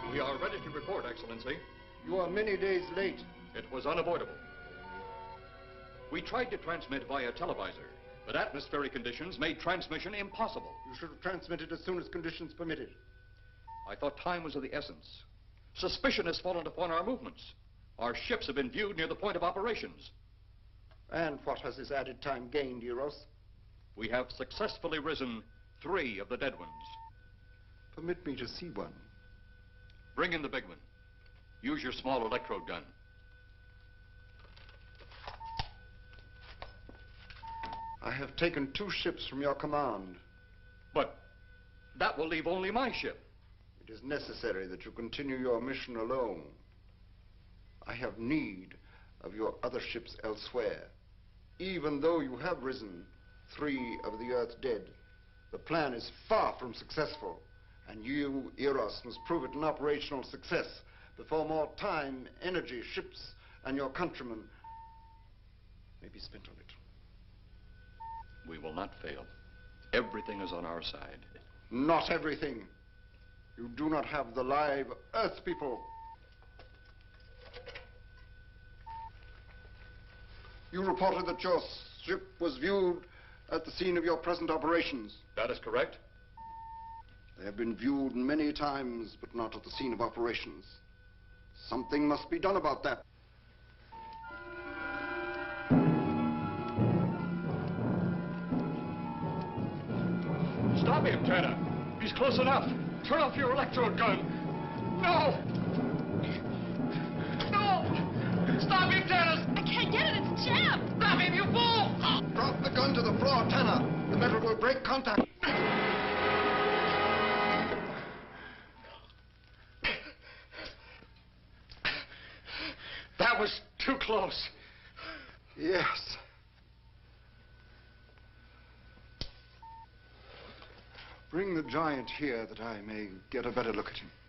We are ready to report, Excellency. You are many days late. It was unavoidable. We tried to transmit via televisor, but atmospheric conditions made transmission impossible. You should have transmitted as soon as conditions permitted. I thought time was of the essence. Suspicion has fallen upon our movements. Our ships have been viewed near the point of operations. And what has this added time gained, Eros? We have successfully risen 3 of the dead ones. Permit me to see one. Bring in the big one. Use your small electrode gun. I have taken 2 ships from your command. But that will leave only my ship. It is necessary that you continue your mission alone. I have need of your other ships elsewhere. Even though you have risen 3 of the Earth's dead, the plan is far from successful. And you, Eros, must prove it an operational success before more time, energy, ships, and your countrymen may be spent on it. We will not fail. Everything is on our side. Not everything. You do not have the live Earth people. You reported that your ship was viewed at the scene of your present operations. That is correct. They have been viewed many times, but not at the scene of operations. Something must be done about that. Stop him, Tanner. He's close enough. Turn off your electrode gun. No! No! Stop him, Tanner! I can't get it. It's jammed. Stop him, you fool! Drop the gun to the floor, Tanner. The metal will break contact. That was too close. Yes. Bring the giant here that I may get a better look at him.